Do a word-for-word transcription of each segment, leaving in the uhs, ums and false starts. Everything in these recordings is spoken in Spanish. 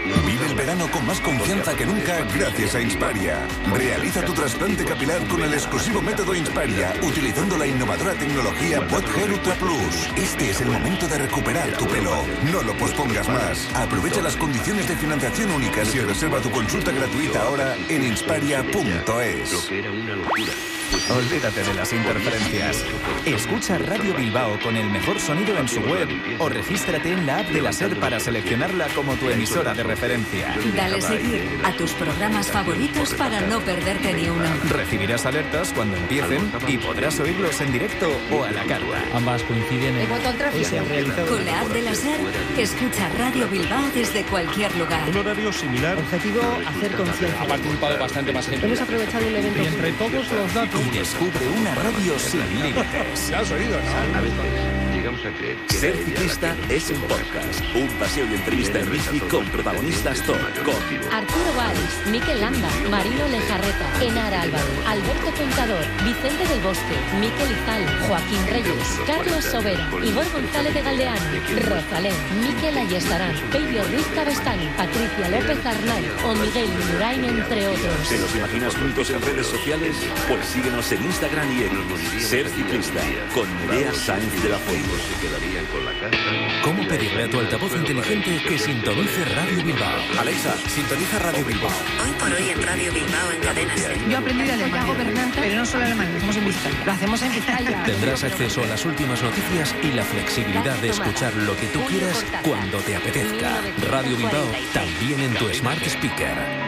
Vive el verano con más confianza que nunca gracias a Insparia. Realiza tu trasplante capilar con el exclusivo método Insparia, utilizando la innovadora tecnología Bot Hair Ultra Plus. Este es el momento de recuperar tu pelo. No lo pospongas más. Aprovecha las condiciones de financiación únicas y reserva tu consulta gratuita ahora en insparia punto es. Lo que era una locura. Olvídate de las interferencias. Escucha Radio Bilbao con el mejor sonido en su web o regístrate en la app de la SER para seleccionarla como tu emisora de referencia. Dale seguir a tus programas favoritos para no perderte ni uno. Recibirás alertas cuando empiecen y podrás oírlos en directo o a la carta. Ambas coinciden en... Hoy se han realizado... Con la app de la SER, escucha Radio Bilbao desde cualquier lugar. Un horario similar. Objetivo, hacer conciencia. Ha participado bastante más gente. Hemos aprovechado el evento. Y entre todos los datos... Y descubre una radio sin límites. ¿Ya has oído, no? A veces llegamos a creer que Ser ciclista es un podcast, un paseo y entrevista en bici con protagonistas top, con Arturo Valls, Mikel Landa, Marino Lejarreta, Enara Álvarez, Alberto Contador, Vicente del Bosque, Mikel Izal, Joaquín Reyes, Carlos Sobera, Igor González de Galdeano, Rosalén, Mikel Ayestarán, Peibio Ruiz Cabestany, Patricia López Arnal o Miguel Indurain, entre otros. ¿Te los imaginas juntos en redes sociales? Pues síguenos en Instagram y en Ser Ciclista con Nerea Sainz de la Fuente. se quedarían con la casa. ¿Cómo pedirle a tu altavoz inteligente que sintonice Radio Bilbao? Alexa, sintoniza Radio Bilbao. Hoy por hoy en Radio Bilbao en Cadena SER. Yo aprendí de alemán, pero no solo alemán, lo hacemos en Vizcaya. Lo hacemos en Vizcaya. Tendrás acceso a las últimas noticias y la flexibilidad de escuchar lo que tú quieras cuando te apetezca. Radio Bilbao también en tu Smart Speaker.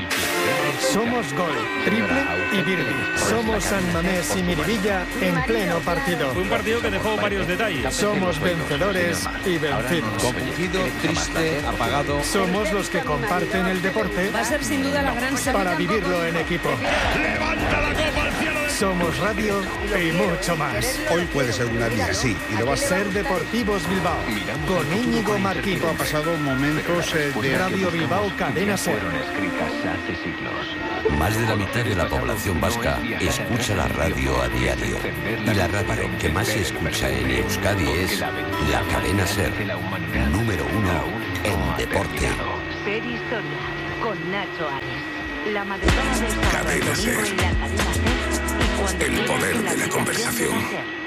Somos Gol, Triple y Birbi. Somos San Mamés y Miribilla en pleno partido. Un partido que dejó varios detalles. Somos vencedores y vencidos. Confundido, triste, apagado. Somos los que comparten el deporte Va a ser sin duda la gran semana. para vivirlo en equipo. ¡Levanta la copa al cielo! Somos radio y mucho más. Hoy puede ser una día así y lo va a ser. Ser Deportivos Bilbao con Íñigo Marquín. Ha pasado momentos eh, de Radio Bilbao Cadena SER. Más de la mitad de la población vasca escucha la radio a diario. Y la radio que más se escucha en Euskadi es la Cadena SER, número uno en deporte. Ser Historia con Nacho Ares. La maratona del sábado Cadena domingo SER. en la Cadena SER y cuando El quieras poder en la de la aplicación conversación. de la SER.